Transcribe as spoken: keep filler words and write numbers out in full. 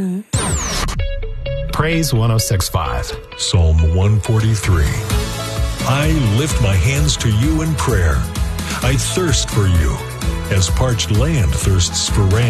Praise one oh six point five. Psalm one forty-three. I lift my hands to you in prayer. I thirst for you, as parched land thirsts for rain.